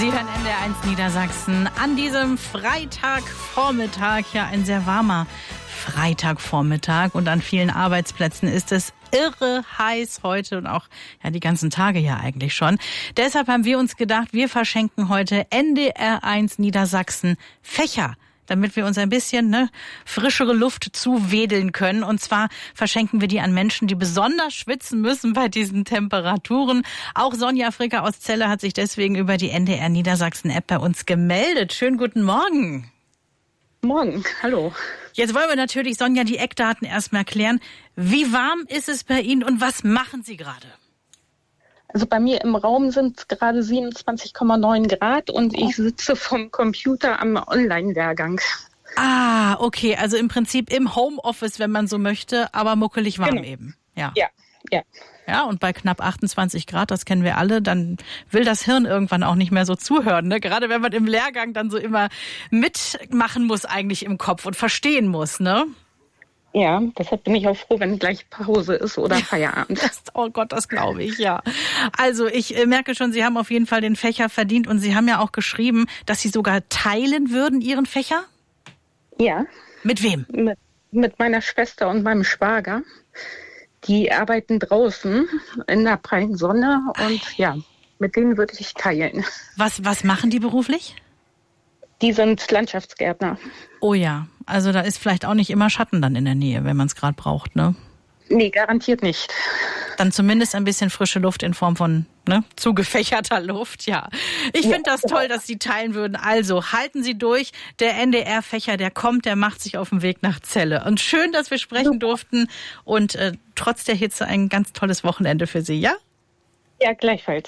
Sie hören NDR1 Niedersachsen an diesem Freitagvormittag, ja ein sehr warmer Freitagvormittag, und an vielen Arbeitsplätzen ist es irre heiß heute und auch ja die ganzen Tage ja eigentlich schon. Deshalb haben wir uns gedacht, wir verschenken heute NDR1 Niedersachsen Fächer, damit wir uns ein bisschen frischere Luft zuwedeln können. Und zwar verschenken wir die an Menschen, die besonders schwitzen müssen bei diesen Temperaturen. Auch Sonja Fricker aus Celle hat sich deswegen über die NDR Niedersachsen App bei uns gemeldet. Schönen guten Morgen. Morgen, hallo. Jetzt wollen wir natürlich, Sonja, die Eckdaten erstmal klären. Wie warm ist es bei Ihnen und was machen Sie gerade? Also bei mir im Raum sind es gerade 27,9 Grad und ich sitze vom Computer am Online-Lehrgang. Ah, okay, also im Prinzip im Homeoffice, wenn man so möchte, aber muckelig warm eben. Ja. Ja, und bei knapp 28 Grad, das kennen wir alle, dann will das Hirn irgendwann auch nicht mehr so zuhören, ne? Gerade wenn man im Lehrgang dann so immer mitmachen muss eigentlich im Kopf und verstehen muss, ne? Ja, deshalb bin ich auch froh, wenn gleich Pause ist oder Feierabend. Oh Gott, das glaube ich, ja. Also ich merke schon, Sie haben auf jeden Fall den Fächer verdient und Sie haben ja auch geschrieben, dass Sie sogar teilen würden, Ihren Fächer? Ja. Mit wem? Mit meiner Schwester und meinem Schwager. Die arbeiten draußen in der prallen Sonne und ja, mit denen würde ich teilen. Was machen die beruflich? Die sind Landschaftsgärtner. Oh ja, also da ist vielleicht auch nicht immer Schatten dann in der Nähe, wenn man es gerade braucht, ne? Nee, garantiert nicht. Dann zumindest ein bisschen frische Luft in Form von zugefächerter Luft, ja. Ich finde das toll, dass Sie teilen würden. Also halten Sie durch. Der NDR-Fächer, der kommt, der macht sich auf den Weg nach Celle. Und schön, dass wir sprechen durften und trotz der Hitze ein ganz tolles Wochenende für Sie, ja? Ja, gleichfalls.